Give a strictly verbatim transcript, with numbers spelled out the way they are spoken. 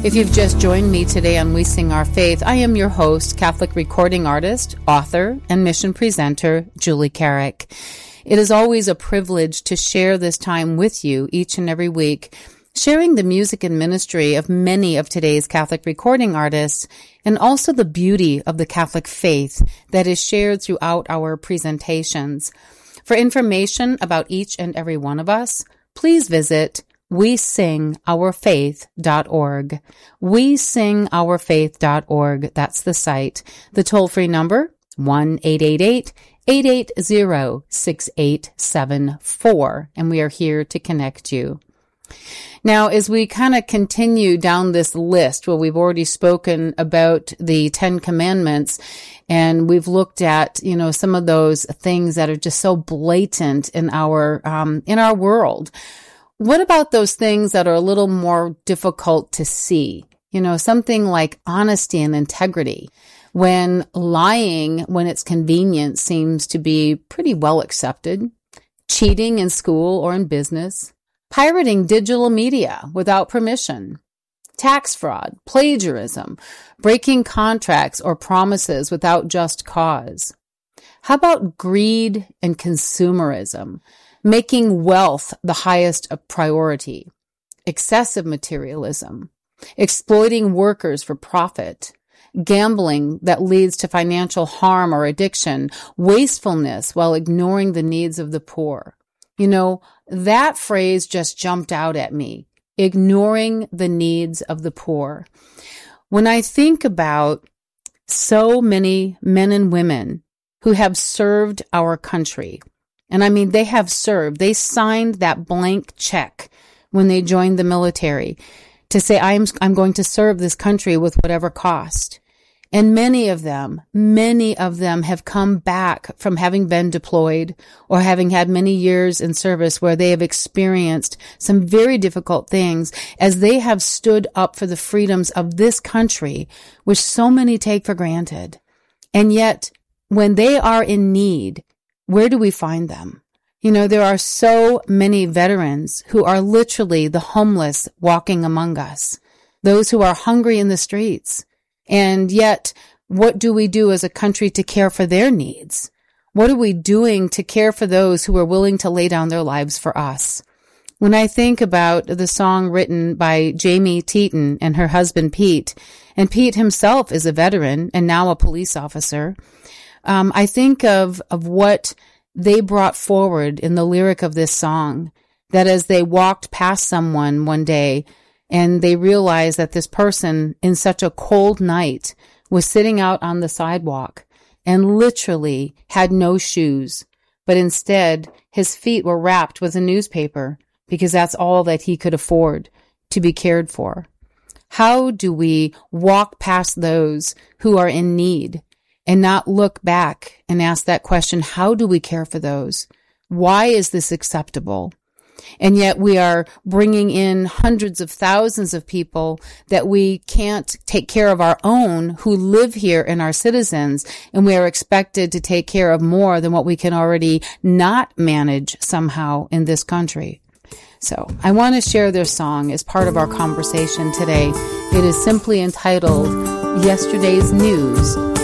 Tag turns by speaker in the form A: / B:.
A: If you've just joined me today on We Sing Our Faith, I am your host, Catholic recording artist, author, and mission presenter, Julie Carrick. It is always a privilege to share this time with you each and every week, sharing the music and ministry of many of today's Catholic recording artists, and also the beauty of the Catholic faith that is shared throughout our presentations. For information about each and every one of us, please visit we sing our faith dot org. we sing our faith dot org. That's the site. The toll-free number, one eight eight eight, eight eight zero, six eight seven four. And we are here to connect you. Now, as we kind of continue down this list, well, we've already spoken about the Ten Commandments, and we've looked at, you know, some of those things that are just so blatant in our, um, in our world. What about those things that are a little more difficult to see? You know, something like honesty and integrity, when lying, when it's convenient, seems to be pretty well accepted. Cheating in school or in business. Pirating digital media without permission. Tax fraud, plagiarism, breaking contracts or promises without just cause. How about greed and consumerism? Making wealth the highest priority, excessive materialism, exploiting workers for profit, gambling that leads to financial harm or addiction, wastefulness while ignoring the needs of the poor. You know, that phrase just jumped out at me, ignoring the needs of the poor. When I think about so many men and women who have served our country, and I mean, they have served. They signed that blank check when they joined the military to say, I'm, I'm going to serve this country with whatever cost. And many of them, many of them have come back from having been deployed or having had many years in service where they have experienced some very difficult things as they have stood up for the freedoms of this country, which so many take for granted. And yet, when they are in need, where do we find them? You know, there are so many veterans who are literally the homeless walking among us, those who are hungry in the streets. And yet, what do we do as a country to care for their needs? What are we doing to care for those who are willing to lay down their lives for us? When I think about the song written by Jamie Teton and her husband Pete, and Pete himself is a veteran and now a police officer, Um, I think of, of what they brought forward in the lyric of this song, that as they walked past someone one day and they realized that this person in such a cold night was sitting out on the sidewalk and literally had no shoes, but instead his feet were wrapped with a newspaper because that's all that he could afford to be cared for. How do we walk past those who are in need and not look back and ask that question, how do we care for those? Why is this acceptable? And yet we are bringing in hundreds of thousands of people that we can't take care of our own who live here and are citizens, and we are expected to take care of more than what we can already not manage somehow in this country. So I want to share this song as part of our conversation today. It is simply entitled Yesterday's News